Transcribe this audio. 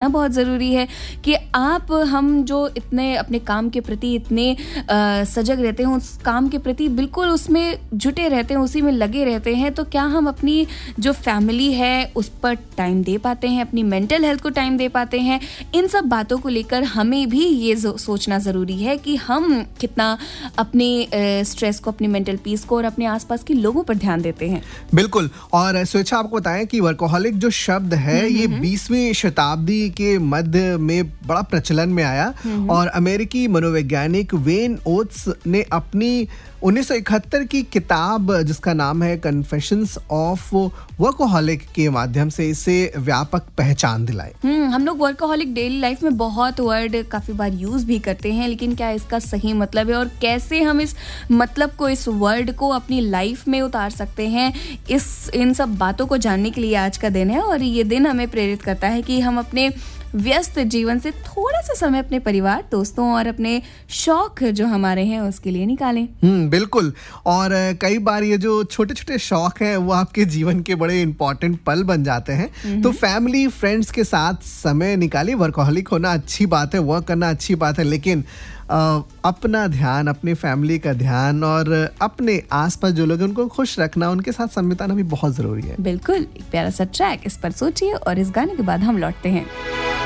जानना बहुत ज़रूरी है कि हम जो इतने अपने काम के प्रति इतने सजग रहते हैं, उस काम के प्रति बिल्कुल उसमें जुटे रहते हैं, उसी में लगे रहते हैं, तो क्या हम अपनी जो फैमिली है उस पर टाइम दे पाते हैं, अपनी मेंटल हेल्थ को टाइम दे पाते हैं? इन सब बातों को लेकर हमें भी ये सोचना ज़रूरी है कि हम कितना अपने स्ट्रेस को, अपनी मेंटल पीस को और अपने आसपास के लोगों पर ध्यान देते हैं। बिल्कुल। और स्वेच्छा, आपको बताएं कि वर्कोहॉलिक जो शब्द है ये 20वीं शताब्दी के मध्य में बड़ा प्रचलन में आया और अमेरिकी मनोवैज्ञानिक वेन ओट्स ने अपनी 1971 की किताब जिसका नाम है कन्फेशंस ऑफ वर्कोहॉलिक के माध्यम से इसे व्यापक पहचान दिलाई। हम लोग वर्कोहॉलिक डेली लाइफ में बहुत वर्ड काफ़ी बार यूज़ भी करते हैं, लेकिन क्या इसका सही मतलब है और कैसे हम इस मतलब को, इस वर्ड को अपनी लाइफ में उतार सकते हैं, इन सब बातों को जानने के लिए आज का दिन है। और ये दिन हमें प्रेरित करता है कि हम अपने व्यस्त जीवन से थोड़ा सा समय अपने परिवार, दोस्तों और अपने शौक जो हमारे हैं उसके लिए निकालें। बिल्कुल। और कई बार ये जो छोटे छोटे शौक हैं वो आपके जीवन के बड़े इंपॉर्टेंट पल बन जाते हैं। तो फैमिली, फ्रेंड्स के साथ समय निकालिए। वर्कोहॉलिक होना अच्छी बात है, वर्क करना अच्छी बात है, लेकिन अपना ध्यान, अपने फैमिली का ध्यान और अपने आसपास जो लोग हैं उनको खुश रखना, उनके साथ समय बिताना भी बहुत जरूरी है। बिल्कुल। एक प्यारा सा ट्रैक इस पर सोचिए और इस गाने के बाद हम लौटते हैं।